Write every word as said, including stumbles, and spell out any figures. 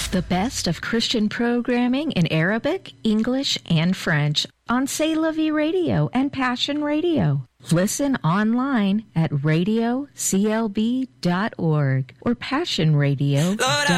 The best of Christian programming in Arabic, English, and French on C'est La Vie Radio and Passion Radio. Listen online at radio c l b dot org or passion radio dot org.